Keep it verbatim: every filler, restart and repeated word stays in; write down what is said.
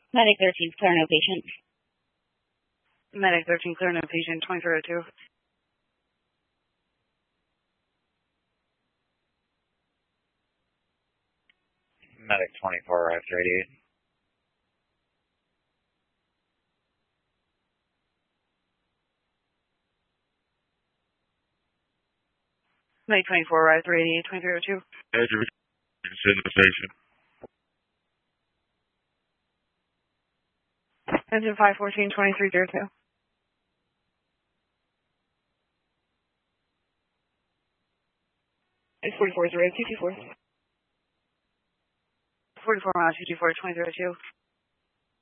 Medic thirteen, clear no patient. Medic thirteen, clear no patient, twenty-three oh two. Medic twenty-four, arrive to radiate. Medic twenty-four, arrive to radiate, twenty-three oh two. Andrew, consider the patient. Engine five fourteen, twenty-three oh two. It's forty-four, zero, two two four. forty-four miles, two two four, twenty-three oh two.